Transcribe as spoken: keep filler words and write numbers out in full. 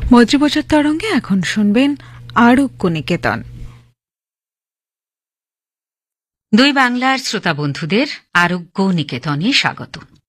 মৈত্রীবচর তরঙ্গে এখন শুনবেন আরোগ্য নিকেতন। দুই বাংলার শ্রোতা বন্ধুদের আরোগ্য নিকেতনে স্বাগত।